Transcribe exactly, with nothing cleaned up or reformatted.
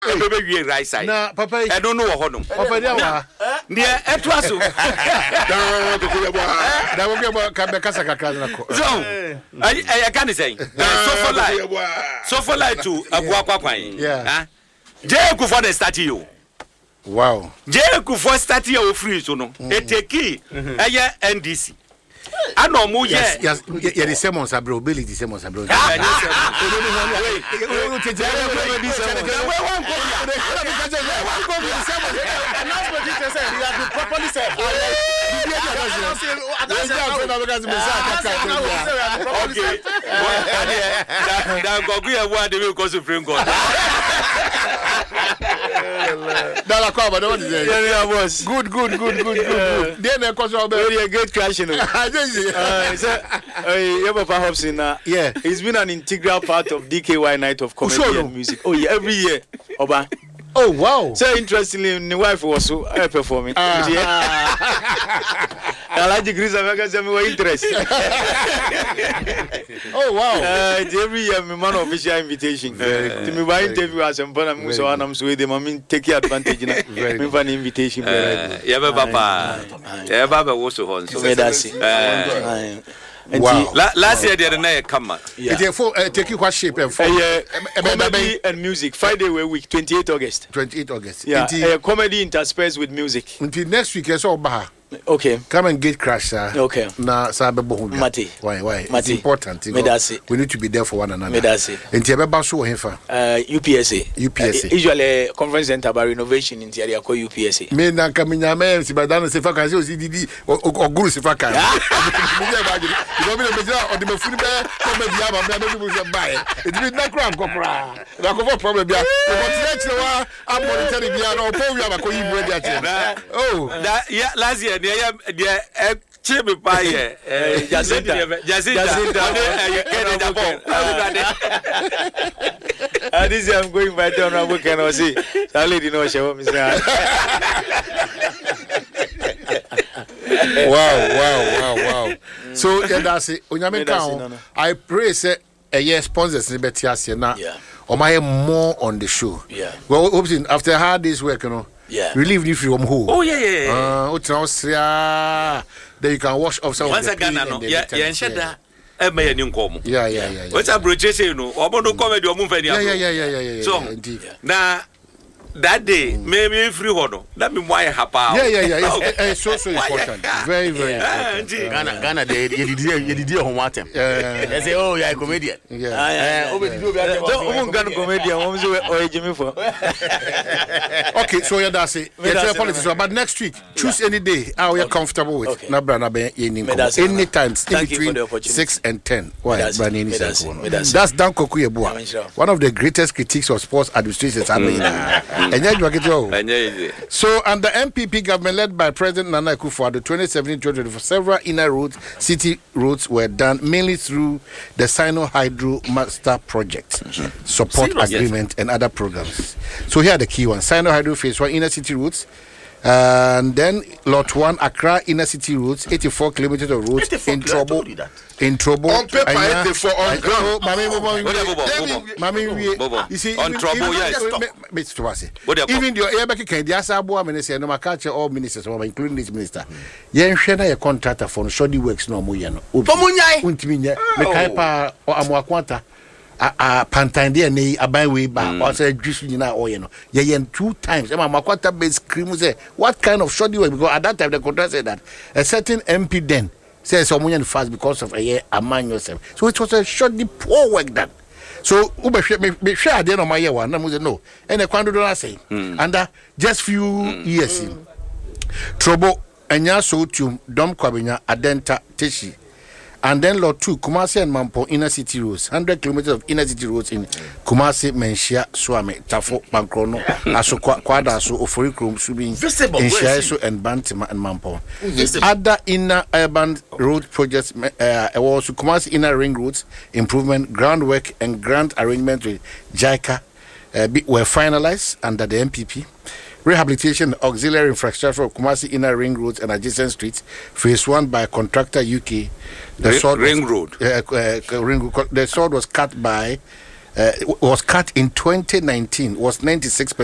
Ebe we right side. Na papa I don't know what honum. Papa dia wa. Dia etwaso. Da ko ko bo. Da wo ke bo ka be kasa kakra na ko. So, I I can say. So for like. So for like to agua kwakwan. Yeah. Jay ku for the statue you. Wow. Jay ku for statue you free so no. E take eye N D C. Ano mu ye. Yes, yes, the same on Sabro, Billy the same on Sabro. Good, good, good, good, good. Then of course, very great crash. Uh, so, uh, uh, yeah, he's been an integral part of D K Y Night of Comedy oh, and Music. Oh yeah, every year, Oba. Oh wow! So interestingly, my wife was so uh, performing. Uh, yeah. I like the Chris America. Me were interested. Oh wow! Uh, every year, me man official invitation. Uh, to me by interview as I'm born, I'm so and I'm so them. I mean, take advantage. Me for an invitation. Yeah, papa. Yeah, papa was so on. So that's it. Wow. La- last year, they had a come. Yeah. It's for uh, take you what shape and for uh, comedy and music. Friday week, twenty-eighth August. twenty-eighth August. Yeah. Uh, comedy interspersed with music. Until next week, it's all bah. Okay. Come and get crash, sir. Okay. Na sabe bohun. Mati. Why? Why? Mati. It's important. You know, we need to be there for one another. Medasi. Until be basu hefa. Uh, U P S A. U P S A. Uh, usually conference center by renovation in Tiaria call U P S A. Me na kaminya me si badana se fa kazi o si didi o guru se fa kan. Me dey ba jiri. You know me me jira o de me funi be ko me bia ba me me se buy. It be na kram ko kra. Na ko problem bia. O ko tire tire wa am monitor bia na o po wi ba ko yi bu dia che. Oh. That yeah last year there there Chimmy Pie, Jacinta, Jacinta, and this I'm going by down a weekend or see. That lady knows she won't Wow, wow, wow, wow. So, yeah, that's it. I pray, say, a year sponsors in Betiasia now. Or my more on the show. Yeah. Well, hoping after hard day's work, you know. Yeah. Relieve you from who? Oh, yeah, yeah, yeah. Uh, then you can wash off some once of the again, no. Yeah, yeah, and shut that. Yeah, yeah, yeah, yeah. What's a bridge, you know? Or no comedy or movie. Yeah, yeah, yeah, yeah, yeah, yeah. So, now. That day, maybe free hono. That be why happy. Yeah, yeah, yeah. It's, it's so so important. Very, very important. Ghana, Ghana, they did did did on what them. They say, oh, you're a comedian. Yeah. Oh, Ghana comedian. What was it? Jimmy for? Okay, so yeah, that's it. Yeah, politics. But next week, choose any day. How you're comfortable with. Na brana be any times in between six and ten. Why? That's Dan Kokuyebua, one of the greatest critics of sports administrators. So, under M P P government led by President Nana Akufo-Addo, twenty seventeen to twenty twenty-four, several inner roads, city roads were done mainly through the Sino Hydro Master Project, mm-hmm. support Serious, agreement, yes. and other programs. So, here are the key ones: Sino Hydro Phase One inner city roads. And then Lot one Accra inner city roads, eighty-four kilometers of roads in trouble. In trouble. On paper, eighty-four on ground. Mami, you see, on trouble, yes. Even your airback can the Asabo minister, no catch all ministers, including this minister. Yen Shena, a contractor for shoddy works no muyano. Pomunya, Untimina, Mekaipa or Amwaquanta. A pantan there, nay, a byway bar, or say, you know, or you know, yeah, two times. Emma Makwata base scream say, what kind of shoddy work? Because at that time, the contract said that a certain M P then says someone fast because of a year, a man yourself. So it was a shoddy poor work done. So, Uber me share at the end of my year one, I no, and a quando don't say, under just few mm. years in trouble, and ya so to Dom Quabinya, Adenta, Tishi. And then Lot two, Kumasi and Mampo inner city roads, one hundred kilometers of inner city roads in Kumasi, Menshia, Swame, Tafo, Mankrono, Aso Kwada, so Oforikrum, Subin, Inshiaso, and Bantima and Mampo. Visible. Other inner urban road projects uh, also Kumasi inner ring roads, improvement, groundwork, and grant arrangement with JICA uh, were finalized under the M P P. Rehabilitation auxiliary infrastructure of Kumasi inner ring roads and adjacent streets, phase one by contractor U K. The ring, sword ring was, road. Uh, uh, ring, the sword was cut by uh, was cut in twenty nineteen was ninety-six percent.